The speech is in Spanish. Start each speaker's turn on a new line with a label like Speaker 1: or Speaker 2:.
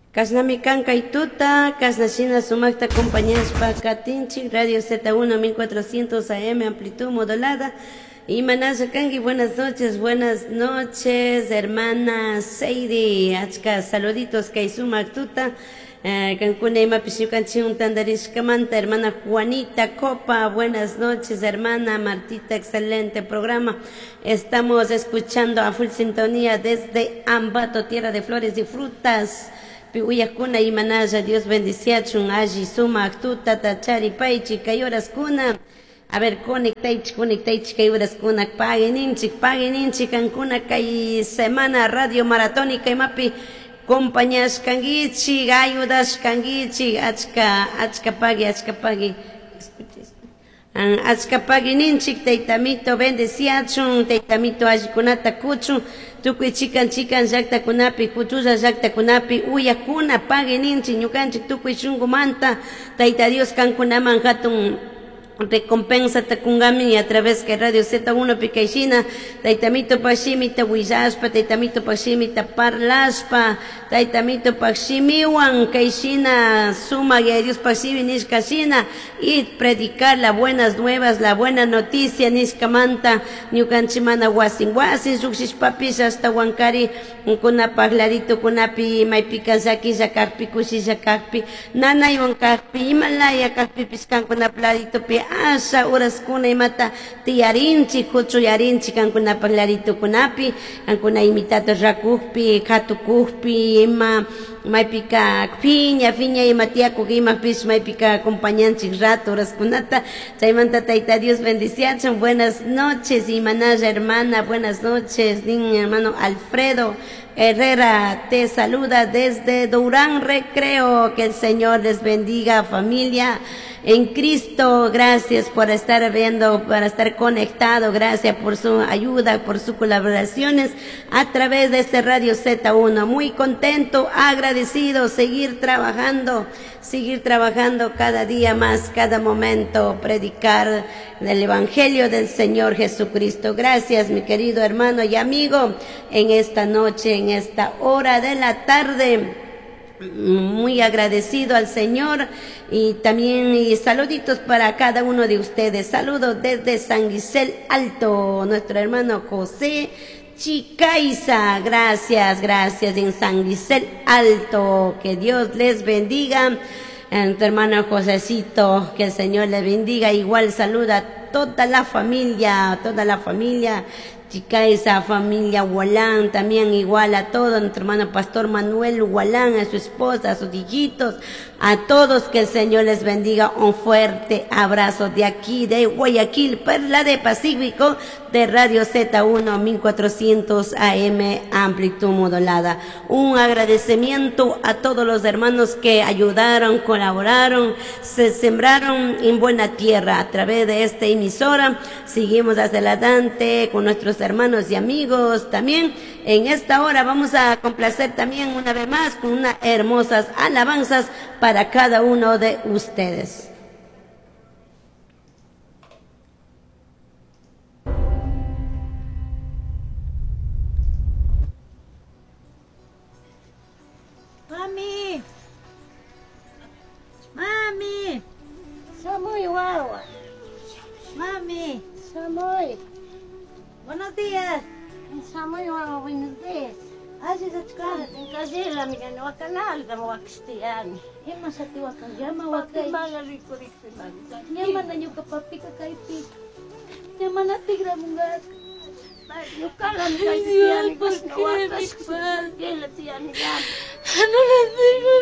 Speaker 1: Kasnami kanka y tuta, kasnashina sumakta compañías pa Katinchi, Radio Z1 1400 AM, amplitud modulada. Y Manasa Kangi, buenas noches, hermana Seidi, achka, saluditos, Kaisumak tuta. Cancuna ima pishukanchi un tandarishkamanta, hermana Juanita Copa, buenas noches, hermana Martita, excelente programa. Estamos escuchando a full sintonía desde Ambato, tierra de flores y frutas. Piuyakuna y Manaya, Dios bendiciachun, Aji, Suma, Actuta, Tachari, Paichi, Kayoras Kuna. A ver, conectaich, Kayoras Kuna, paguen Cancuna, Kay semana radio maratónica y mapi. Compañías kangichi, ayudas kangichi, achka pagi. Achka pagi ninchik, teitamito bendeciachun, teitamito ajikunata kuchun, tukui chikan llakta kunapi, kuchuya llakta kunapi, uyakuna pagi ninchik, ñukanchik tukui shungumanta, taita Dios kankunaman hatun recompensa takungami a través que Radio Z1 Picaixina, taitamito pashimita willashpa, taitamito pashimita parlashpa, taitamito pashimiwan kaixina suma y Dios pashimi nishkashina y predicar las buenas nuevas, la buena noticia nishkamanta, ñukanchimana wasin shukshishpapish hasta Huancari, kuna parlarito kunapi maipika zakilla kakpi, kushilla kakpi, nanaywan kakpi, Himalaya kakpi piskan kuna plarito pi asa horas kuna imata tiarinchi kuchu yarinchi kankuna parlarito kunapi kankuna imitato rakukpi katukukpi ima maipika fiña imatiaku ima pish maipika acompañanchik rato horas kunata chaymanta taita Dios bendiciachon. Buenas noches Imanaya hermana, buenas noches din hermano Alfredo Herrera te saluda desde Durán Recreo. Que el Señor les bendiga, familia en Cristo. Gracias por estar viendo, por estar conectado. Gracias por su ayuda, por sus colaboraciones a través de este Radio Z1. Muy contento, agradecido, seguir trabajando cada día más, cada momento, predicar el Evangelio del Señor Jesucristo. Gracias, mi querido hermano y amigo, en esta noche, en esta hora de la tarde. Muy agradecido al Señor y también saluditos para cada uno de ustedes. Saludos desde San Gisel Alto, nuestro hermano José Chicaiza. Gracias en San Gisel Alto. Que Dios les bendiga. Tu hermano Josecito, que el Señor le bendiga. Igual saluda a toda la familia Chicaiza, familia Hualán, también igual a todo nuestro hermano Pastor Manuel Hualán, a su esposa, a sus hijitos, a todos, que el Señor les bendiga. Un fuerte abrazo de aquí, de Guayaquil, Perla de Pacífico, de Radio Z1 1400 AM, amplitud modulada. Un agradecimiento a todos los hermanos que ayudaron, colaboraron, se sembraron en buena tierra a través de esta emisora. Seguimos hacia adelante con nuestros hermanos y amigos. También en esta hora vamos a complacer también una vez más con unas hermosas alabanzas para cada uno de ustedes.
Speaker 2: Mami, Samuy guagua. Mami, Samuy. Buenos días. Samuy guagua, buenos días. Así se escucha en casilla, mira, no va a canal, no va a cristiano. ¿Qué más a ti va a cambiar? ¿Llama va a caer? Llama na yung kapapika kay Pik. Llama na tigra mungat. Yung kalam kay Tiyan, mas nawakas. Kaya la Tiyan, yan. Ano na